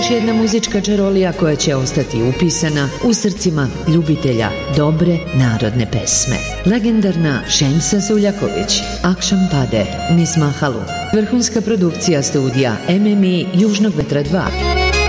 još jedna muzička čarolija koja će ostati upisana u srcima ljubitelja dobre narodne pesme. Legendarna Šemsa Suljaković, Akšam pade niz Mahalu. Vrhunska produkcija studija MMI Južnog vetra 2.